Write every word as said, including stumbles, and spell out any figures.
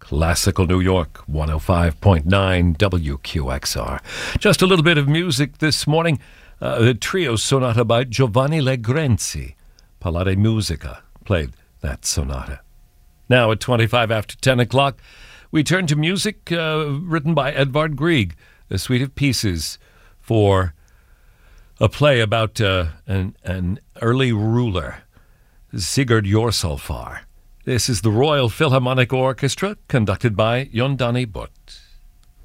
Classical New York, one oh five point nine W Q X R. Just a little bit of music this morning. Uh, the trio sonata by Giovanni Legrenzi. Palade Musica played that sonata. Now at twenty-five after ten o'clock, we turn to music uh, written by Edvard Grieg, a suite of pieces for a play about uh, an, an early ruler, Sigurd Jorsalfar. This is the Royal Philharmonic Orchestra, conducted by Jon Danny Butt.